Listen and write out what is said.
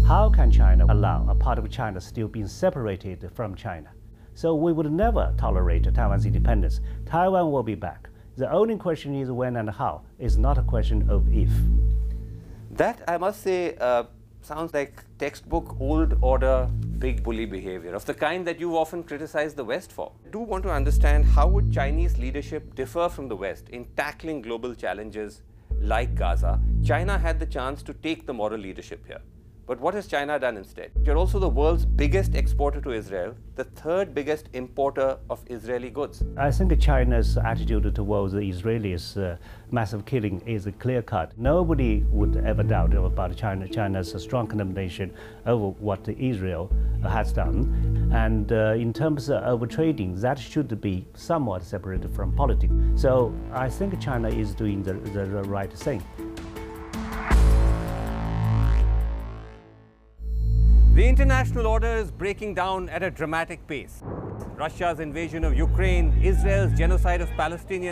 How can China allow a part of China still being separated from China? So we would never tolerate Taiwan's independence. Taiwan will be back. The only question is when and how. It's not a question of if. That, I must say, sounds like textbook old order big bully behavior of the kind that you often criticize the West for. I do want to understand how would Chinese leadership differ from the West in tackling global challenges like Gaza. China had the chance to take the moral leadership here. But what has China done instead? You're also the world's biggest exporter to Israel, the third biggest importer of Israeli goods. I think China's attitude towards the Israelis' massive killing is clear-cut. Nobody would ever doubt about China's strong condemnation over what Israel has done. And in terms of trading, that should be somewhat separated from politics. So I think China is doing the right thing. The international order is breaking down at a dramatic pace. Russia's invasion of Ukraine, Israel's genocide of Palestinians,